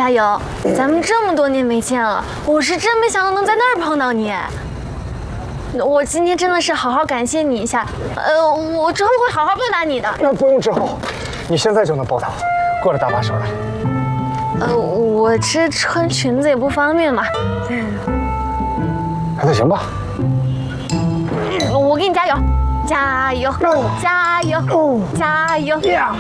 加油！咱们这么多年没见了，我是真没想到能在那儿碰到你。我今天真的是好好感谢你一下，我之后会好好报答你的。 那不用之后，你现在就能报答我，过来搭把手来。 我这穿裙子也不方便嘛。 还行吧。 我给你加油，加油，加油，加油！呀！